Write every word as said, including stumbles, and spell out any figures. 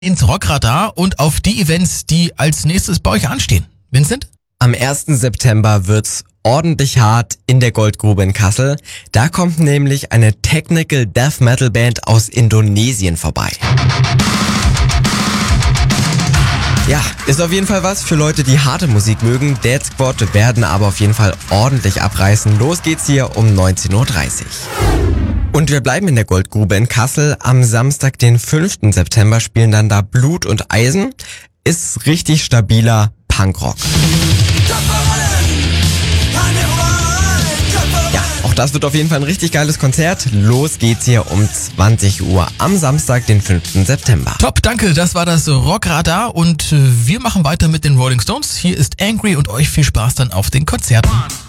ins Rockradar und auf die Events, die als nächstes bei euch anstehen. Vincent? Am ersten September wird's ordentlich hart in der Goldgrube in Kassel. Da kommt nämlich eine Technical Death Metal Band aus Indonesien vorbei. Ja, ist auf jeden Fall was für Leute, die harte Musik mögen. Dead Squad werden aber auf jeden Fall ordentlich abreißen. Los geht's hier um neunzehn Uhr dreißig. Und wir bleiben in der Goldgrube in Kassel. Am Samstag, den fünften September, spielen dann da Blut und Eisen. Ist richtig stabiler Punkrock. Ja, auch das wird auf jeden Fall ein richtig geiles Konzert. Los geht's hier um zwanzig Uhr am Samstag, den fünften September. Top, danke. Das war das Rockradar und wir machen weiter mit den Rolling Stones. Hier ist Angry und euch viel Spaß dann auf den Konzerten.